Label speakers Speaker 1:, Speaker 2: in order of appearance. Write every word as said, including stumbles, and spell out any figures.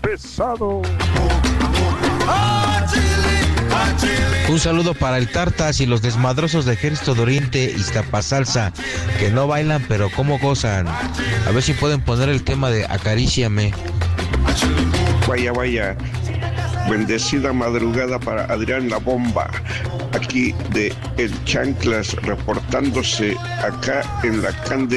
Speaker 1: pesado.
Speaker 2: Un saludo para el Tartas y los desmadrosos de Ejército de Oriente, Iztapasalsa, que no bailan pero cómo gozan. A ver si pueden poner el tema de Acaríciame.
Speaker 3: Vaya, vaya. Bendecida madrugada para Adrián La Bomba, aquí de El Chanclas, reportándose acá en la Cande